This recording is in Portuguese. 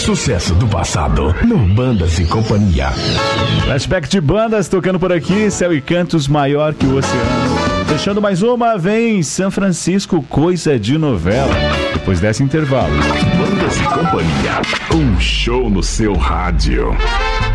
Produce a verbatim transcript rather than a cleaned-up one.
Sucesso do passado no Bandas e Companhia. Flashback de bandas tocando por aqui. Céu e Cantos, Maior que o Oceano. Fechando mais uma, vem São Francisco, Coisa de Novela. Depois desse intervalo. Bandas e Companhia, um show no seu rádio.